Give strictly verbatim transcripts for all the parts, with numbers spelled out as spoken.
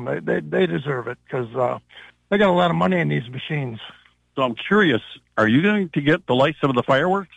They they, they deserve it because uh, they got a lot of money in these machines. So I'm curious, are you going to get the lights of the fireworks?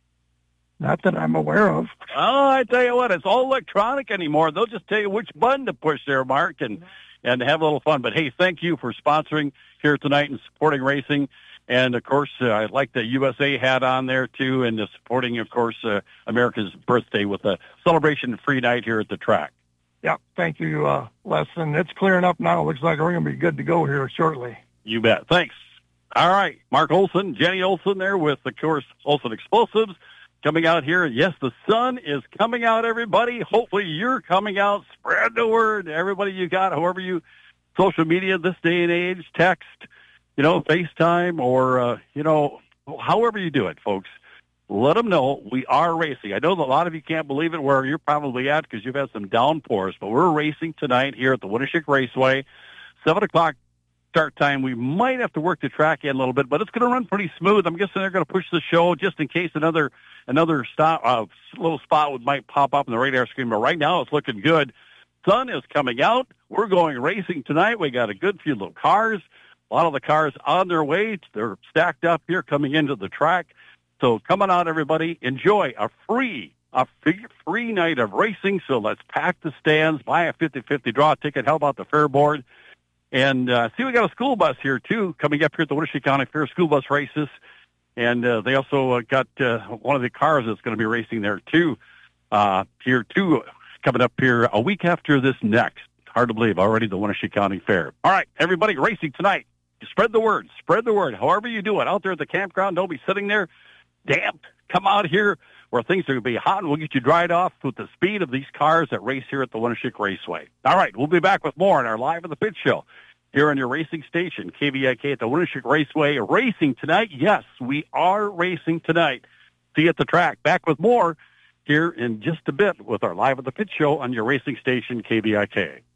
Not that I'm aware of. Oh, I tell you what, it's all electronic anymore. They'll just tell you which button to push there, Mark, and, and have a little fun. But, hey, thank you for sponsoring here tonight and supporting racing. And, of course, uh, I like the U S A hat on there, too, and uh, supporting, of course, uh, America's birthday with a celebration-free night here at the track. Yeah, thank you, uh, Les. And it's clearing up now. Looks like we're going to be good to go here shortly. You bet. Thanks. All right, Mark Olson, Jenny Olson there with, of course, Olson Explosives. Coming out here. Yes, the sun is coming out, everybody. Hopefully you're coming out. Spread the word. Everybody you got, however you, social media this day and age, text, you know, FaceTime, or, uh, you know, however you do it, folks. Let them know we are racing. I know that a lot of you can't believe it where you're probably at because you've had some downpours, but we're racing tonight here at the Winneshiek Raceway. seven o'clock start time. We might have to work the track in a little bit, but it's going to run pretty smooth. I'm guessing they're going to push the show just in case another another stop, uh, little spot would might pop up on the radar screen. But right now it's looking good. Sun is coming out. We're going racing tonight. We got a good few little cars. A lot of the cars on their way. They're stacked up here coming into the track. So come on out, everybody. Enjoy a free a free, free night of racing. So let's pack the stands, buy a fifty-fifty draw ticket, help out the fair board. And uh, see, we got a school bus here, too, coming up here at the Winneshiek County Fair School Bus Races. And uh, they also uh, got uh, one of the cars that's going to be racing there, too, uh, here, too, coming up here a week after this next. Hard to believe, already the Winneshiek County Fair. All right, everybody, racing tonight. Spread the word. Spread the word. However you do it, out there at the campground, don't be sitting there damp. Come out here where things are going to be hot, and we'll get you dried off with the speed of these cars that race here at the Winneshiek Raceway. All right, we'll be back with more on our Live at the Pit Show here on your racing station, K V I K at the Winneshiek Raceway. Racing tonight? Yes, we are racing tonight. See you at the track. Back with more here in just a bit with our Live at the Pit Show on your racing station, K V I K.